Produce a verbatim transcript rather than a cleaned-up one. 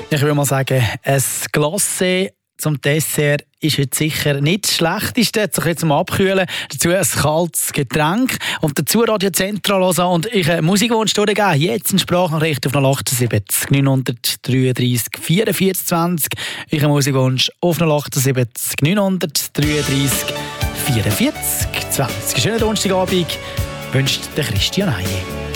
Ich würde mal sagen, ein Glacé zum Dessert ist heute sicher nicht das Schlechteste. Sich jetzt zum Abkühlen. Dazu ein kaltes Getränk. Und dazu Radio Central hören und ich einen Musikwunsch durchgeben. Jetzt eine Sprachnachricht auf null achtundsiebzig neunhundertdreiunddreißig vierundvierzig zwanzig. Ich einen Musikwunsch auf null achtundsiebzig neunhundertdreiunddreißig vierundvierzig zwanzig. Schönen Donnerstagabend wünscht der Christian Heie.